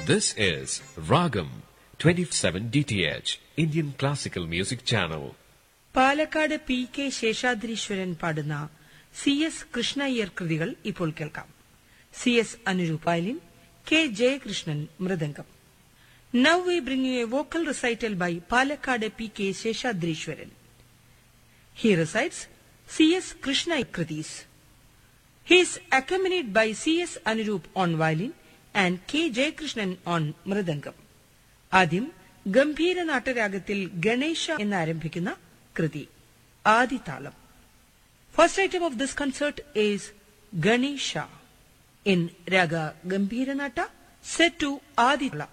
This is Ragam 27 DTH Indian Classical Music Channel. Palakkad P K Seshadreeswaran പാടുന്ന C S Krishna Iyer കൃതികൾ ഇപ്പോൾ കേൾക്കാം. C S Anuroop violin, K Jayakrishnan mridangam. Now we bring you a vocal recital by Palakkad P K Seshadreeswaran. He recites C S Krishna Kritis. He is accompanied by C S Anurup on violin and K Jayakrishnan on mridangam. ആദ്യം ഗംഭീര നാട്ടരാഗത്തിൽ ഗണേശ എന്നാരംഭിക്കുന്ന കൃതി ആദിതാളം. First item of this concert is Ganesha in Raga Gambhiranata set to Aditala.